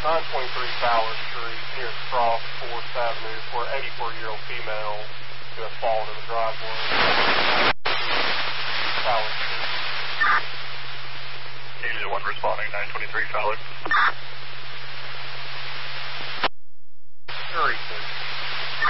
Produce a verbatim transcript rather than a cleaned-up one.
nine twenty-three Fowler Street near Cross fourth Avenue for an eighty-four-year-old female who has fallen in the driveway. Fowler Street. User one responding, nine twenty-three Fowler.